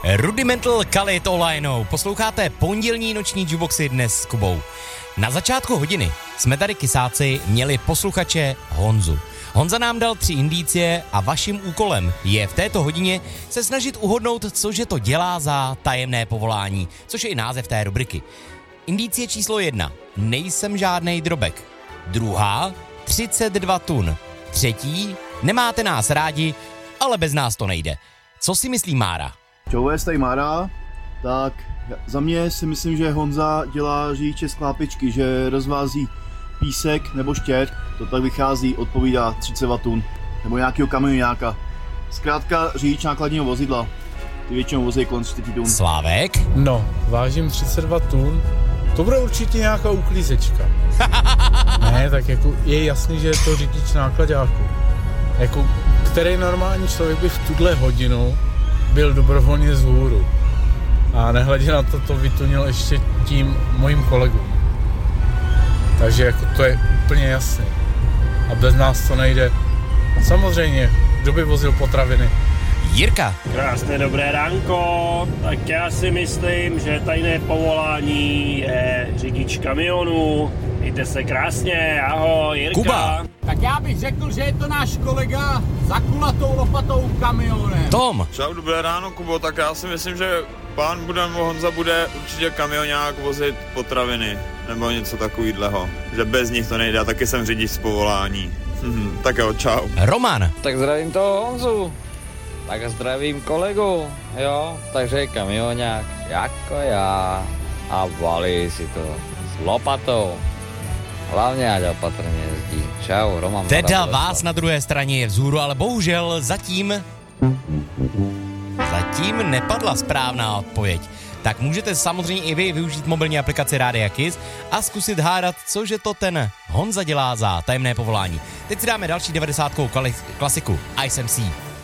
Rudimental Khalid Olajnou. Posloucháte pondělní noční jukeboxy dnes s Kubou. Na začátku hodiny jsme tady kysáci měli posluchače Honzu. Honza nám dal 3 indicie a vaším úkolem je v této hodině se snažit uhodnout, cože to dělá za tajemné povolání, což je i název té rubriky. Indicie číslo 1. Nejsem žádnej drobek. Druhá. 32 tun. Třetí. Nemáte nás rádi, ale bez nás to nejde. Co si myslí Mára? Čau, je tady Mára. Tak za mě si myslím, že Honza dělá řidiče sklápečky, že rozvází písek nebo štěrk, to tak vychází, odpovídá 32 tun, nebo nějakého kamionáka. Zkrátka řidič nákladního vozidla, ty většinou vozí kolem 30 tun. Slávek? No, vážím 32 tun, to bude určitě nějaká uklízečka. Ne, tak jako je jasný, že je to řidič nákladáku. Jako, který normální člověk by v tuhle hodinu byl dobrovolně vzhůru. A nehledě na to vytunil ještě tím mojím kolegům. Takže jako to je úplně jasné. A bez nás to nejde. Samozřejmě, kdo by vozil potraviny? Jirka. Krásné dobré ránko. Tak já si myslím, že tajné povolání je řidič kamionu. Mějte se krásně, ahoj, Jirka. Kuba. Tak já bych řekl, že je to náš kolega za kulatou lopatou kamionem. Tom. Čau, dobré ráno, Kubo, tak já si myslím, že Honza bude určitě kamionák vozit potraviny, nebo něco takového, že bez nich to nejde, a taky jsem řidič z povolání. Tak jo, čau. Roman. Tak zdravím toho Honzu, tak zdravím kolegu, jo, takže kamionák jako já a valí si to s lopatou. Hlavně ať opatrně jezdí. Čau, Roman. Teda vás na druhé straně je vzhůru, ale bohužel zatím nepadla správná odpověď. Tak můžete samozřejmě i vy využít mobilní aplikaci Rádia Kiss a zkusit hádat, cože to ten Honza dělá za tajemné povolání. Teď si dáme další 90kovou klasiku Ice MC.